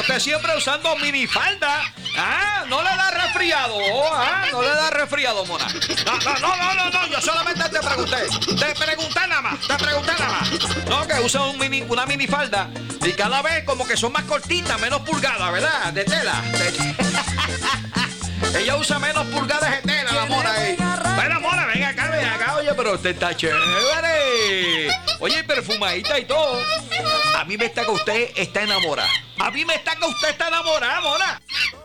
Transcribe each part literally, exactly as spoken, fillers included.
usted siempre usando minifalda. Ah, no le da resfriado. Ah, no le da resfriado, mona. No, no, no, no, no, no. Yo solamente te pregunté. Te pregunté nada más. Te pregunté nada más. No, que usa un mini, una minifalda y cada vez como que son más cortitas, menos pulgadas, ¿verdad? De tela. De... Ella usa menos pulgadas de tela, la mona ahí. Bueno, mona, venga acá, venga acá. Oye, pero usted está chévere. Oye, perfumadita y todo. A mí me está que usted está enamorada. A mí me está que usted está enamorada, mona.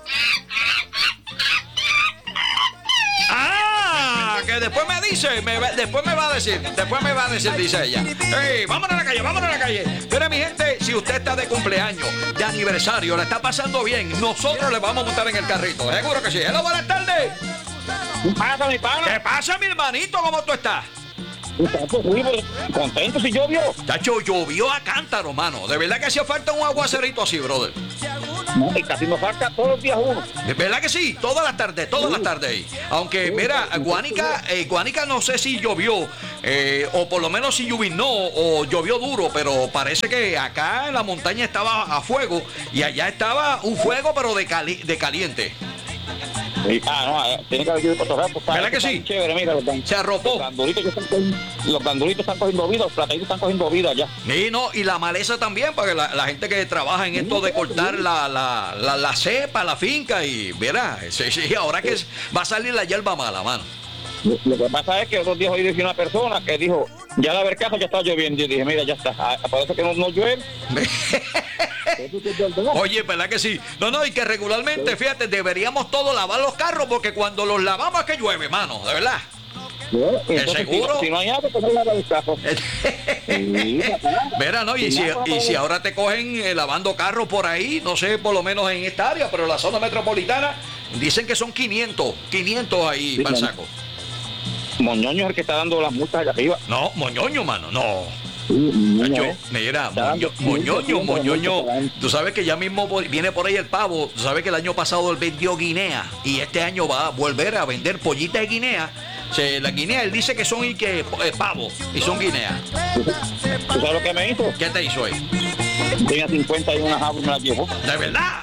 Ah, que después me dice, me, después me va a decir, después me va a decir, dice ella. Hey, vámonos a la calle, vámonos a la calle. Mira, mi gente, si usted está de cumpleaños, de aniversario, le está pasando bien, nosotros le vamos a montar en el carrito. Seguro que sí. Hello, buenas tardes. ¿Qué pasa, mi pana? ¿Qué pasa, mi hermanito? ¿Cómo tú estás? Contento si llovió. Chacho, llovió a cántaro, mano. De verdad que hacía falta un aguacerito así, brother. No, y casi nos falta todos los días uno. De verdad que sí, todas las tardes, todas las tardes ahí. Aunque, mira, Guánica, eh, Guánica no sé si llovió, eh, o por lo menos si llovinó, o llovió duro, pero parece que acá en la montaña estaba a fuego, y allá estaba un fuego, pero de, cali de caliente. Sí. Ah, no, tiene que haber ido por Torreón. ¿Verdad que sí? Chévere, mira, los, se arropó. Los gandulitos, están cogiendo, los gandulitos están cogiendo vida, los plataditos están cogiendo vida allá. Sí, no, y la maleza también, porque la, la gente que trabaja en esto de cortar la, la, la, la cepa, la finca, y verá, sí, sí, ahora que va a salir la hierba mala, mano. Lo que pasa es que otros días hoy dije una persona que dijo, ya la vercaja ya está lloviendo. Y dije, mira, ya está, parece que no, no llueve. Oye, ¿verdad que sí? No, no, y que regularmente, fíjate, deberíamos todos lavar los carros porque cuando los lavamos es que llueve, mano, de verdad. Bueno, ¿el seguro? Si, si no hay agua, pues no lava los carros. Mira, no, y si, y si ahora te cogen eh, lavando carros por ahí, no sé, por lo menos en esta área, pero en la zona metropolitana, dicen que son quinientos, quinientos ahí, sí, para el saco. Moñoño es el que está dando las multas allá arriba. No, Moñoño, mano, no. Sí, Nacho, mira, Moño, Moñoño, Moñoño, tú sabes que ya mismo viene por ahí el pavo. Tú sabes que el año pasado él vendió Guinea y este año va a volver a vender pollita de Guinea. O sea, la Guinea, él dice que son y que eh, pavo y son Guinea. ¿Tú sabes lo que me hizo? ¿Qué te hizo ahí? Tenía cincuenta y una jabas y me la llevó. ¿De verdad?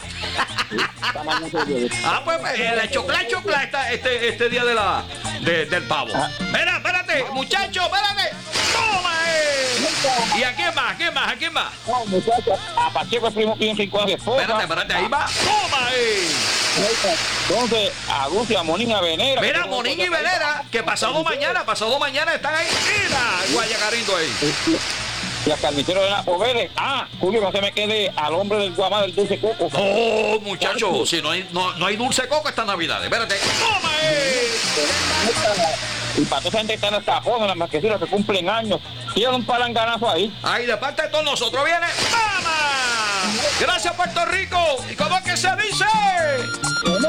Ah, pues la chocla, chocla esta, este, este día de la, de, del pavo. Mira, espérate, muchacho, espérate. ¡Toma, eh! ¿Y a quién más? ¿A quién más? ¿A quién más? No, muchacho, a Pacheco el primo piden cinco años de esposa. Espérate, espérate, ahí va. ¡Toma, eh! Entonces, a Dulce, a Monín, a Venera. Mira, Monín y Venera, que pasado mañana, pasado mañana están ahí. Mira, Guayacarindo ahí. Y al carnicero de la Povere. Ah, Julio, no se me quede al hombre del guamá del dulce coco. No, muchacho, si no hay, no, no hay dulce coco esta Navidad. Espérate. ¡Toma, eh! Y para toda esa gente que está en esta joda, en las marquesinas que cumplen años, tienen un palanganazo ahí. Ahí, de parte de todos nosotros viene. ¡Toma! Gracias, Puerto Rico. ¿Y cómo es que se dice?